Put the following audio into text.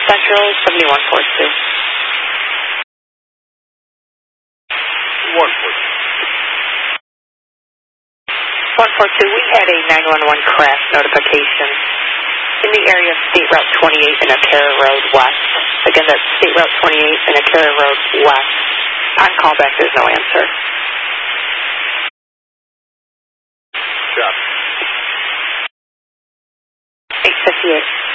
Central 7142. 142, we had a 911 crash notification in the area of State Route 28 and O'Carroll Road West. Again, that's State Route 28 and O'Carroll Road West. On callback, there's no answer. Stop. 858.